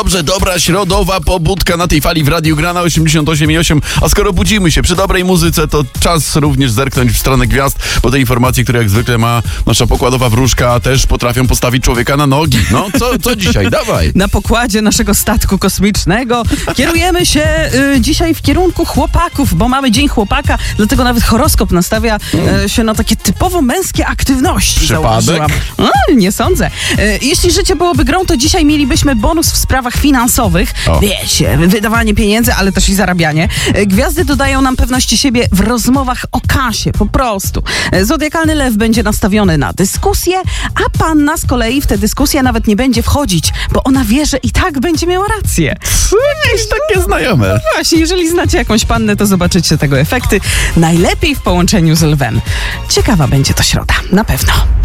Dobrze, dobra środowa pobudka na tej fali w Radiu Grana 88,8. A skoro budzimy się przy dobrej muzyce, to czas również zerknąć w stronę gwiazd, bo te informacje, które jak zwykle ma nasza pokładowa wróżka, też potrafią postawić człowieka na nogi. No, co dzisiaj? Dawaj. Na pokładzie naszego statku kosmicznego kierujemy się dzisiaj w kierunku chłopaków, bo mamy Dzień Chłopaka, dlatego nawet horoskop nastawia się na takie typowo męskie aktywności. Przypadek? Nie sądzę. Jeśli życie byłoby grą, to dzisiaj mielibyśmy bonus w sprawach finansowych. Wiecie, wydawanie pieniędzy, ale też i zarabianie. Gwiazdy dodają nam pewności siebie w rozmowach o kasie, po prostu. Zodiakalny lew będzie nastawiony na dyskusję, a panna z kolei w tę dyskusję nawet nie będzie wchodzić, bo ona wie, że i tak będzie miała rację. Jakieś takie znajome. Właśnie, jeżeli znacie jakąś pannę, to zobaczycie tego efekty. Najlepiej w połączeniu z lwem. Ciekawa będzie to środa, na pewno.